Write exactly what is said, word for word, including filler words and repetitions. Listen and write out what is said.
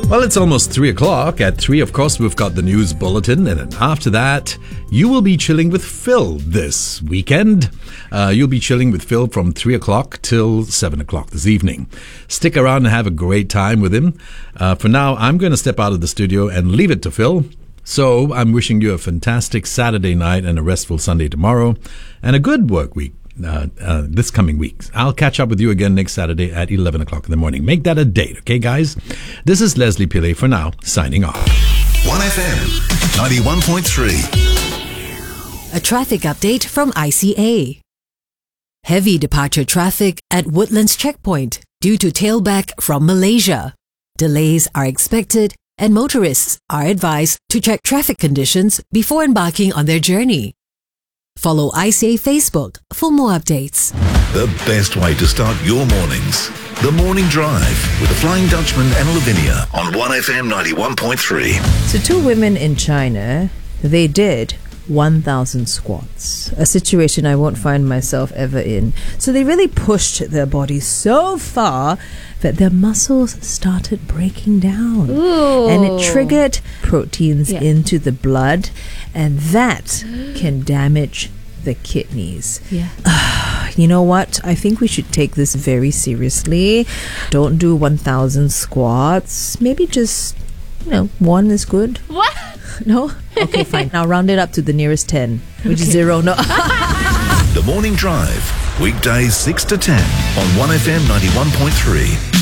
Well, it's almost three o'clock. At three, of course, we've got the news bulletin. And then after that, you will be chilling with Phil this weekend. Uh, you'll be chilling with Phil from three o'clock till seven o'clock this evening. Stick around and have a great time with him. Uh, for now, I'm going to step out of the studio and leave it to Phil. So I'm wishing you a fantastic Saturday night and a restful Sunday tomorrow and a good work week. Uh, uh, this coming week. I'll catch up with you again next Saturday at eleven o'clock in the morning. Make that a date, okay, guys? This is Leslie Pillay for now, signing off. one F M ninety-one point three. A traffic update from I C A. Heavy departure traffic at Woodlands Checkpoint due to tailback from Malaysia. Delays are expected and motorists are advised to check traffic conditions before embarking on their journey. Follow I C A Facebook for more updates. The best way to start your mornings. The Morning Drive with the Flying Dutchman and Lavinia on one F M ninety-one point three. So two women in China, they did one thousand squats, a situation I won't find myself ever in. So they really pushed their bodies so far that their muscles started breaking down. Ooh. And it triggered proteins Yeah. into the blood, and that can damage the kidneys. Yeah. You know what? I think we should take this very seriously. Don't do one thousand squats. Maybe just, you know, one is good. What? No? Okay, fine. Now round it up to the nearest ten, which is zero. No. The Morning Drive, weekdays six to ten on one F M ninety-one point three.